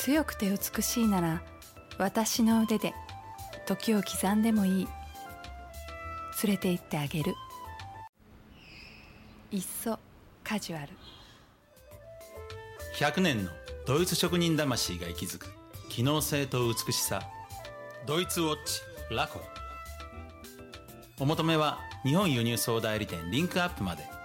強くて美しいなら私の腕で時を刻んでもいい。連れて行ってあげる。いっそカジュアル。 100年のドイツ職人魂が息づく機能性と美しさ。ドイツウォッチラコ。お求めは日本輸入総代理店リンクアップまで。